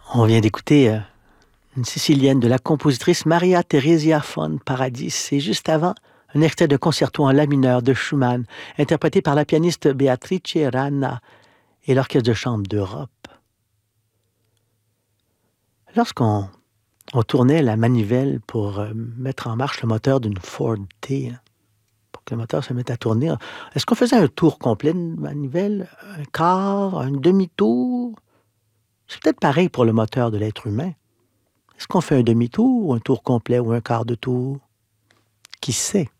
On vient d'écouter une sicilienne de la compositrice Maria Theresia von Paradis. Et juste avant, un extrait de concerto en la mineur de Schumann, interprété par la pianiste Beatrice Rana et l'Orchestre de chambre d'Europe. Lorsqu'on tournait la manivelle pour mettre en marche le moteur d'une Ford T, pour que le moteur se mette à tourner, est-ce qu'on faisait un tour complet de manivelle, un quart, un demi-tour? C'est peut-être pareil pour le moteur de l'être humain. Est-ce qu'on fait un demi-tour ou un tour complet ou un quart de tour? Qui sait?